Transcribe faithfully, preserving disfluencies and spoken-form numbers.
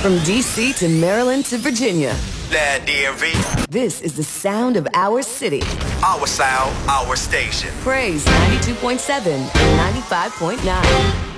From D C to Maryland to Virginia. That D M V. This is the sound of our city. Our sound, our station. Praise ninety-two point seven and ninety-five point nine.